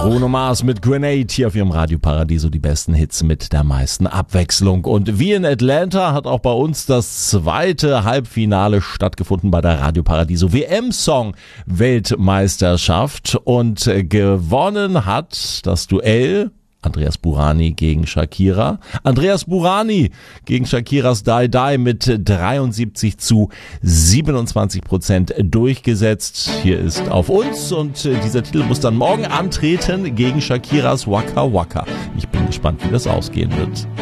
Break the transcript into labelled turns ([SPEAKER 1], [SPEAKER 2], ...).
[SPEAKER 1] Bruno Mars mit Grenade hier auf ihrem Radio Paradiso, die besten Hits mit der meisten Abwechslung. Und wie in Atlanta hat auch bei uns das zweite Halbfinale stattgefunden bei der Radio Paradiso WM-Song Weltmeisterschaft. Und gewonnen hat das Duell Andreas Burani gegen Shakira. Andreas Burani gegen Shakiras Die Die mit 73-27% durchgesetzt. Hier ist Auf uns und dieser Titel muss dann morgen antreten gegen Shakiras Waka Waka. Ich bin gespannt, wie das ausgehen wird.